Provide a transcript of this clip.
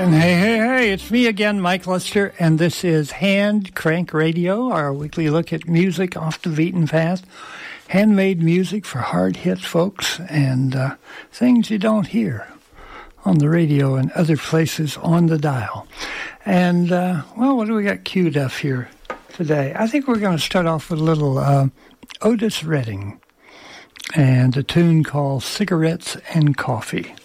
Hey, it's me again, Mike Lester, and this is Hand Crank Radio, our weekly look at music off the beaten path. Handmade music for hard hit folks and things you don't hear on the radio and other places on the dial. And, well, what do we got queued up here today? I think we're going to start off with a little Otis Redding and a tune called Cigarettes and Coffee.